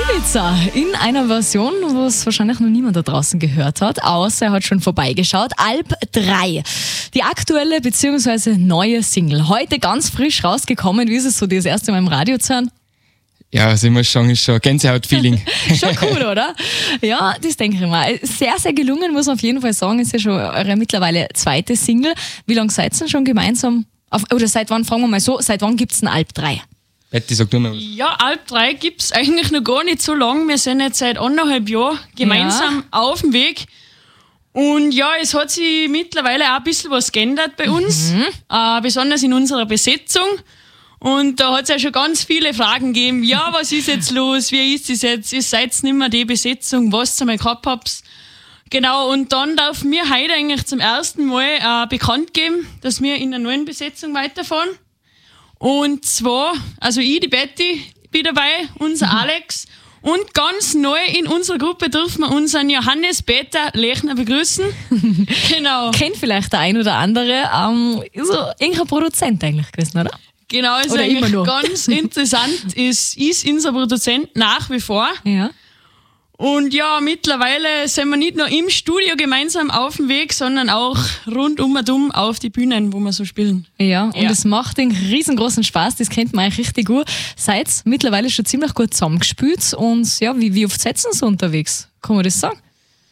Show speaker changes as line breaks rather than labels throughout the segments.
Ibiza in einer Version, wo es wahrscheinlich noch niemand da draußen gehört hat, außer er hat schon vorbeigeschaut. Alp 3, die aktuelle bzw. neue Single. Heute ganz frisch rausgekommen. Wie ist es so, das erste Mal im Radio zu hören?
Ja, also ich muss sagen, ist schon Gänsehaut-Feeling.
Schon cool, oder? Ja, das denke ich mal. Sehr, sehr gelungen, muss man auf jeden Fall sagen. Ist ja schon eure mittlerweile zweite Single. Wie lange seid ihr denn schon gemeinsam? Oder seit wann, fragen wir mal so, seit wann gibt es denn Alp 3?
Betty, sag du mal was.
Ja, Alp 3 gibt es eigentlich noch gar nicht so lange. Wir sind jetzt seit 1,5 Jahren gemeinsam auf dem Weg. Und ja, es hat sich mittlerweile auch ein bisschen was geändert bei uns, besonders in unserer Besetzung. Und da hat es ja schon ganz viele Fragen gegeben. Ja, was ist jetzt los? Wie ist es jetzt? Ihr seid nicht mehr die Besetzung, was ihr mal gehabt habt. Genau, und dann darf mir heute eigentlich zum ersten Mal bekannt geben, dass wir in einer neuen Besetzung weiterfahren. Und zwar, also ich, die Betty, bin dabei, unser Alex. Und ganz neu in unserer Gruppe dürfen wir unseren Johannes Peter Lechner begrüßen. Genau.
Kennt vielleicht der ein oder andere. So irgendein Produzent eigentlich gewesen, oder?
Genau, also
oder
eigentlich
immer noch.
ganz interessant ist unser Produzent nach wie vor.
Ja.
Und ja, mittlerweile sind wir nicht nur im Studio gemeinsam auf dem Weg, sondern auch rundum auf die Bühnen, wo wir so spielen.
Ja, und es macht einen riesengroßen Spaß, das kennt man eigentlich richtig gut. Seid mittlerweile schon ziemlich gut zusammengespielt und ja, wie oft seid ihr so unterwegs? Kann man das sagen?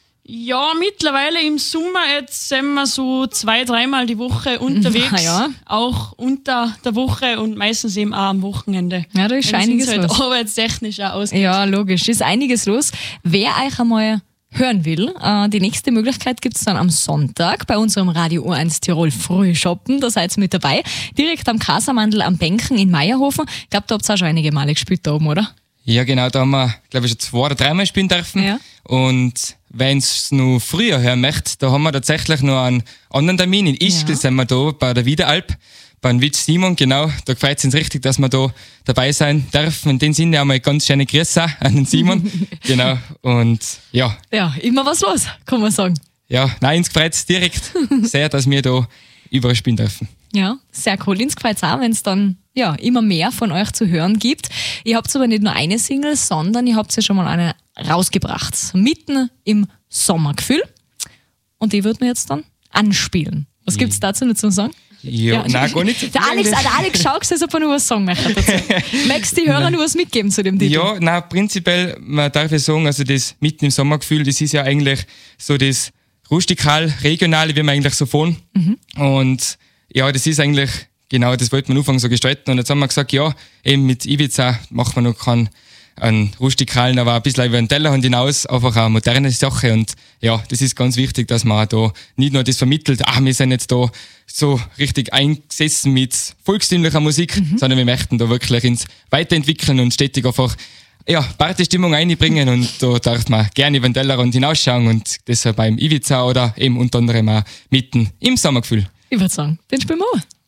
Ja, mittlerweile im Sommer jetzt sind wir so 2-3 Mal die Woche unterwegs.
Ja.
Auch unter der Woche und meistens eben auch am Wochenende.
Ja, da ist einiges
halt
los.
Arbeitstechnisch auch ausgeht.
Ja, logisch, ist einiges los. Wer euch einmal hören will, die nächste Möglichkeit gibt es dann am Sonntag bei unserem Radio U1 Tirol Frühschoppen. Da seid ihr mit dabei. Direkt am Kasamandl am Bänken in Meierhofen. Ich glaube, da habt ihr auch schon einige Male gespielt da oben, oder?
Ja, genau, da haben wir, glaube ich, schon 2 oder 3 Mal spielen dürfen.
Ja.
Und wenn es noch früher hören möchte, da haben wir tatsächlich noch einen anderen Termin. In Ischgl sind wir da bei der Wiederalp, beim Witsch Simon, genau. Da freut es uns richtig, dass wir da dabei sein dürfen. In dem Sinne einmal ganz schöne Grüße an den Simon. Genau, und ja.
Ja, immer was los, kann man sagen.
Ja, nein, uns freut es direkt sehr, dass wir da überall spielen dürfen.
Ja, sehr cool. Uns gefällt es auch, wenn es dann immer mehr von euch zu hören gibt. Ihr habt aber nicht nur eine Single, sondern ihr habt ja schon mal eine rausgebracht. Mitten im Sommergefühl. Und die wird man jetzt dann anspielen. Was gibt es dazu noch zu sagen?
Ja, nein, gar nicht.
Der Alex schaut, als ob er noch was sagen möchte dazu. Möchtest du die Hörer noch was mitgeben zu dem Titel?
Ja, nein, prinzipiell, man darf ja sagen, also das Mitten im Sommergefühl, das ist ja eigentlich so das rustikal, regionale, wie wir eigentlich so fahren. Und ja, das ist eigentlich, genau, das wollten wir am Anfang so gestalten. Und jetzt haben wir gesagt, ja, eben mit Ibiza machen wir noch keinen rustikalen, aber ein bisschen über den Tellerrand hinaus, einfach eine moderne Sache. Und ja, das ist ganz wichtig, dass man da nicht nur das vermittelt, wir sind jetzt da so richtig eingesessen mit volkstümlicher Musik, sondern wir möchten da wirklich ins Weiterentwickeln und stetig einfach Partystimmung einbringen, und da darf man gerne über den Tellerrand hinausschauen, und deshalb beim Ibiza oder eben unter anderem auch mitten im Sommergefühl.
Ich würde sagen, den spielen wir an.